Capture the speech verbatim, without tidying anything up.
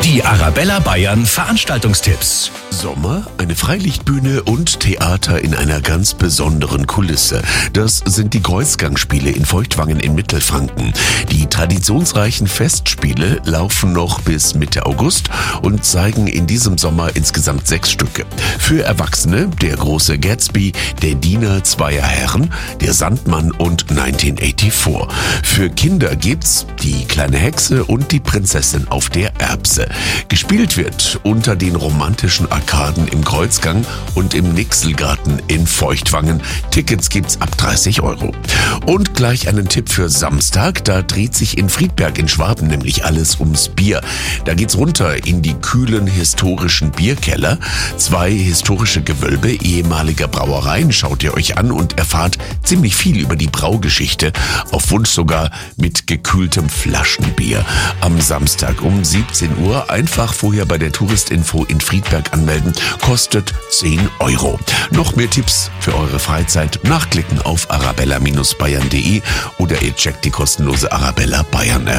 Die Arabella Bayern Veranstaltungstipps. Sommer, eine Freilichtbühne und Theater in einer ganz besonderen Kulisse. Das sind die Kreuzgangspiele in Feuchtwangen in Mittelfranken. Die traditionsreichen Festspiele laufen noch bis Mitte August und zeigen in diesem Sommer insgesamt sechs Stücke. Für Erwachsene der große Gatsby, der Diener zweier Herren, der Sandmann und neunzehnhundertvierundachtzig. Für Kinder gibt's die kleine Hexe und die Prinzessin auf der Erbse. Gespielt wird unter den romantischen Arkaden im Kreuzgang und im Nixelgarten in Feuchtwangen. Tickets gibt's ab dreißig Euro. Und gleich einen Tipp für Samstag. Da dreht sich in Friedberg in Schwaben nämlich alles ums Bier. Da geht's runter in die kühlen historischen Bierkeller. Zwei historische Gewölbe ehemaliger Brauereien schaut ihr euch an und erfahrt ziemlich viel über die Braugeschichte. Auf Wunsch sogar mit gekühltem Flaschenbier. Am Samstag um siebzehn Uhr einfach vorher bei der Touristinfo in Friedberg anmelden. Kostet zehn Euro. Noch mehr Tipps für eure Freizeit nachklicken auf arabella Bindestrich bayern punkt de oder ihr checkt die kostenlose Arabella Bayern App.